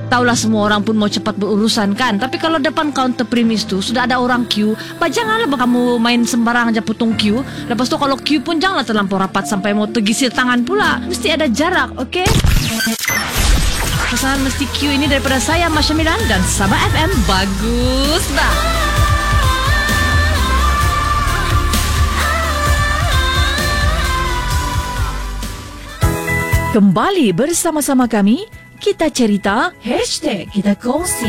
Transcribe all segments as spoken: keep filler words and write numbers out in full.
Taulah semua orang pun mau cepat berurusan kan. Tapi kalau depan counter premis tu sudah ada orang queue, bah janganlah kamu main sembarang aja putung queue. Lepas tu kalau queue pun janganlah terlampau rapat sampai mau tergisir tangan pula. Mesti ada jarak, okey? Pesanan mesti queue ini daripada saya, Masya Milan dan Sabah F M. Bagus bah. Kembali bersama-sama kami. Kita cerita, hashtag kita kongsi.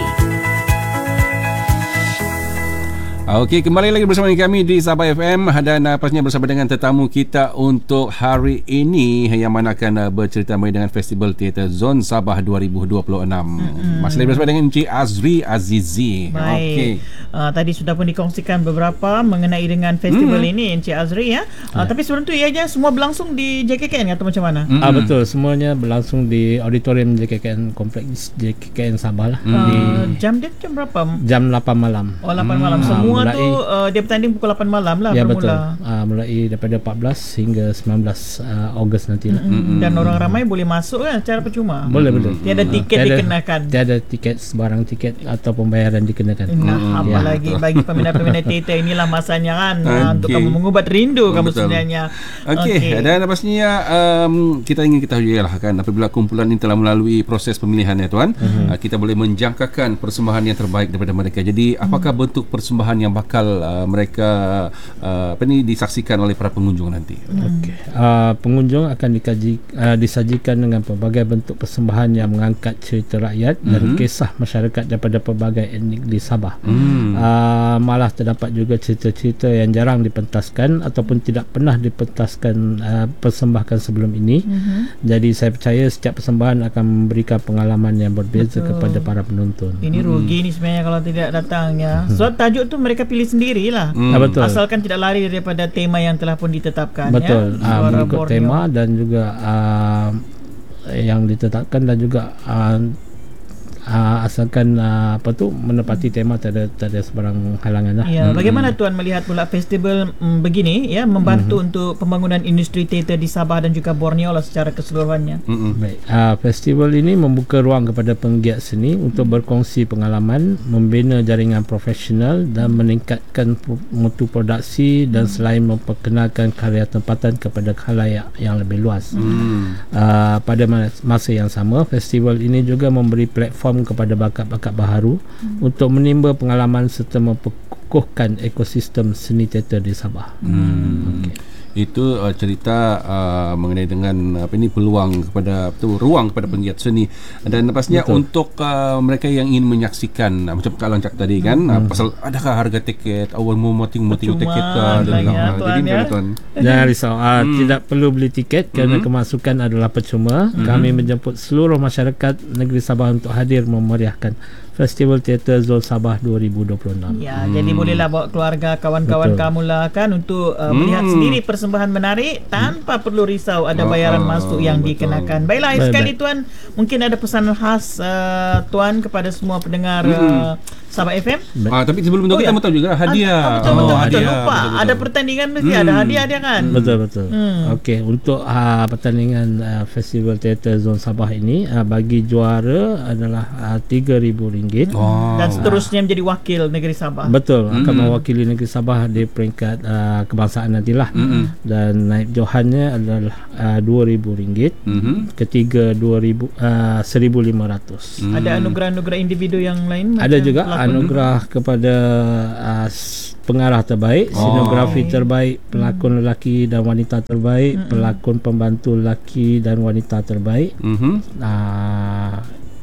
Okey, kembali lagi bersama kami di Sabah F M dan uh, pastinya bersama dengan tetamu kita untuk hari ini yang mana akan uh, bercerita mengenai dengan Festival Teater Zon Sabah dua ribu dua puluh enam. Mm-hmm. Masih lagi bersama dengan Encik Azri Azizi. Baik. Okay. Uh, tadi sudah pun dikongsikan beberapa mengenai dengan festival mm. ini Encik Azri ya. Uh, yeah. Tapi sebelum tu ianya semua berlangsung di J K K N atau macam mana? Mm-hmm. Ah betul, semuanya berlangsung di auditorium J K K N Kompleks J K K N Sabah lah. Mm. Uh, di jam dia jam berapa? Jam lapan malam. Oh lapan mm. malam. Semua uh, mulai, tu uh, dia bertanding pukul lapan malam lah ya, bermula. Ya betul. Uh, mulai daripada empat belas hingga sembilan belas uh, Ogos nanti lah. Mm-hmm. Dan orang ramai boleh masuk kan secara percuma. Boleh betul. Tiada tiket uh, dikenakan. Tiada tiket sebarang tiket atau pembayaran dikenakan. Nah, mm-hmm. apalagi ya. Bagi peminat-peminat teater inilah masanya kan okay. untuk kamu mengubat rindu oh, kamu betul. Sebenarnya. Okey, okay. Dan pastinya um, kita ingin ketahui lah kan apabila kumpulan ini telah melalui proses pemilihan ya tuan, mm-hmm. uh, kita boleh menjangkakan persembahan yang terbaik daripada mereka. Jadi apakah mm. bentuk persembahan yang bakal uh, mereka uh, apa ni disaksikan oleh para pengunjung nanti? Mm. Okey. Uh, pengunjung akan dikaji uh, disajikan dengan pelbagai bentuk persembahan yang mengangkat cerita rakyat mm-hmm. dan kisah masyarakat daripada pelbagai etnik di Sabah. Mm. Uh, malah terdapat juga cerita-cerita yang jarang dipentaskan ataupun tidak pernah dipentaskan uh, persembahkan sebelum ini. Mm-hmm. Jadi saya percaya setiap persembahan akan memberikan pengalaman yang berbeza betul. Kepada para penonton. Ini rugi mm-hmm. ni sebenarnya kalau tidak datang ya. So tajuk tu mereka pilih sendirilah. Mm. Betul. Asalkan tidak lari daripada tema yang telah pun ditetapkan. Betul. Ya. Uh, mengikut tema dan juga uh, yang ditetapkan dan juga uh, Uh, asalkan uh, apa tu menepati tema tak ada, tak ada sebarang halangan lah. Ya, hmm. Bagaimana tuan melihat pula festival mm, begini ya membantu hmm. untuk pembangunan industri teater di Sabah dan juga Borneo lah secara keseluruhannya. Hmm. Baik. Uh, festival ini membuka ruang kepada penggiat seni untuk berkongsi pengalaman, membina jaringan profesional dan meningkatkan mutu produksi dan hmm. selain memperkenalkan karya tempatan kepada khalayak yang lebih luas. Hmm. Uh, pada masa yang sama, festival ini juga memberi platform kepada bakat-bakat baharu hmm. untuk menimba pengalaman serta memperkukuhkan ekosistem seni teater di Sabah. Hmm. Okay. Itu uh, cerita uh, mengenai dengan apa ini peluang kepada tu ruang kepada penggiat seni dan pastinya betul. Untuk uh, mereka yang ingin menyaksikan uh, macam Kak Lancak tadi kan hmm. uh, pasal adakah harga tiket awal mau moting-moting tiket kan jadi ya. Tuan jangan risau uh, hmm. tidak perlu beli tiket kerana hmm. kemasukan adalah percuma. hmm. Kami menjemput seluruh masyarakat negeri Sabah untuk hadir memeriahkan Festival Teater Zon Sabah dua ribu dua puluh enam. Ya, hmm. jadi bolehlah bawa keluarga, kawan-kawan kamu lah kan untuk uh, melihat hmm. sendiri persembahan menarik tanpa hmm. perlu risau ada bayaran oh, masuk yang betul. Dikenakan. Baiklah, baik, sekali baik. Tuan, mungkin ada pesanan khas uh, tuan kepada semua pendengar hmm. uh, Sabah F M. Ah, tapi sebelum itu oh, kita ya. Mau tahu juga hadiah. Ah, betul, oh, betul, hadiah. betul, lupa. Betul, betul. Ada pertandingan mesti hmm. ada hadiah dia kan. Betul betul. Hmm. Okey, untuk uh, pertandingan uh, Festival Teater Zon Sabah ini uh, bagi juara adalah uh, tiga ribu ringgit. Oh. Dan seterusnya menjadi wakil negeri Sabah. Betul, mm-hmm. akan mewakili negeri Sabah di peringkat uh, kebangsaan nantilah. Mm-hmm. Dan naib johannya adalah uh, dua ribu ringgit. Mm-hmm. Ketiga dua ribu uh, seribu lima ratus. Mm. Ada anugerah-anugerah individu yang lain? Ada juga pelakon? Anugerah kepada uh, pengarah terbaik, oh. scenografi terbaik, pelakon lelaki dan wanita terbaik, mm-hmm. pelakon pembantu lelaki dan wanita terbaik. Mm-hmm. Uh,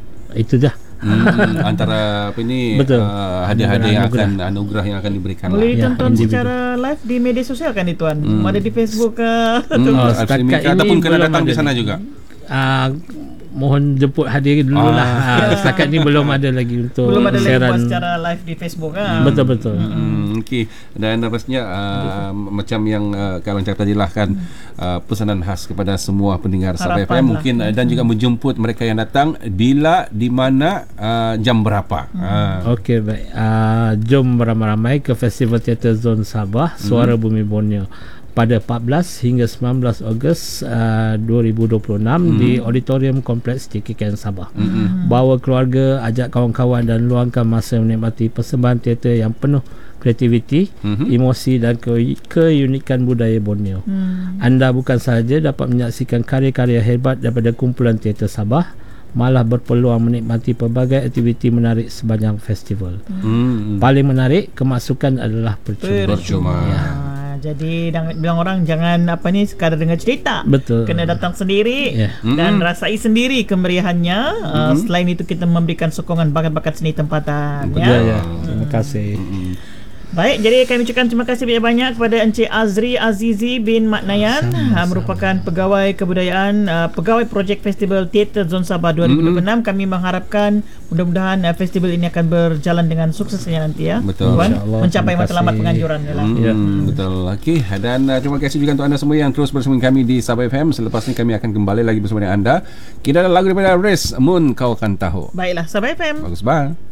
itu dah. Hmm, antara apa ini uh, hadiah-hadiah yang akan anugerah yang akan diberikan boleh lah. ditonton ya, secara live di media sosial kan itu tuan. Hmm. Ada di Facebook ke hmm. oh, ataupun kena datang di sana juga. Uh, mohon jemput hadir dulu lah. Ah. Ha, setakat ni belum ada lagi untuk belum ada siaran. Lagi buat secara live di Facebook kan. Betul betul. Hmm, okey. Dan pastinya uh, macam yang uh, Kak Lancak tadi lah kan hmm. uh, pesanan khas kepada semua pendengar Sabah F M mungkin uh, dan juga menjemput mereka yang datang bila, di mana, uh, jam berapa. Hmm. Uh. Okey baik. Uh, jom beramai-ramai ke Festival Teater Zon Sabah Suara hmm. Bumi Borneo pada empat belas hingga sembilan belas Ogos uh, dua ribu dua puluh enam hmm. di Auditorium Kompleks J K K N Sabah. Hmm. Bawa keluarga, ajak kawan-kawan dan luangkan masa menikmati persembahan teater yang penuh kreativiti, hmm. emosi dan ke- keunikan budaya Borneo. Hmm. Anda bukan sahaja dapat menyaksikan karya-karya hebat daripada kumpulan teater Sabah, malah berpeluang menikmati pelbagai aktiviti menarik sepanjang festival. Hmm. Paling menarik, kemasukan adalah percuma. Percuma. Ya. Jadi jangan bilang orang jangan apa ni sekadar dengar cerita. Betul. Kena datang sendiri Yeah. dan Mm-mm. rasai sendiri kemeriahannya. Mm-hmm. Uh, selain itu kita memberikan sokongan bakat-bakat seni tempatan. Ya, Ya. ya. Terima kasih. Hmm. Baik, jadi kami ucapkan terima kasih banyak-banyak kepada Encik Azri Azizi bin Mat Nayan, uh, merupakan pegawai kebudayaan, uh, pegawai projek Festival Teater Zon Sabah dua ribu dua puluh enam. Mm-hmm. Kami mengharapkan mudah-mudahan uh, festival ini akan berjalan dengan suksesnya nanti ya. Betul. Tuan, InsyaAllah. mencapai Terima matlamat kasih. penganjurannya lah. Hmm, Ya. Betul. Okey, dan uh, terima kasih juga untuk anda semua yang terus bersama kami di Sabah F M. Selepas ini kami akan kembali lagi bersama dengan anda. Kita ada lagu daripada Race Moon, Kau Kan Tahu. Baiklah, Sabah F M. Bagus banget.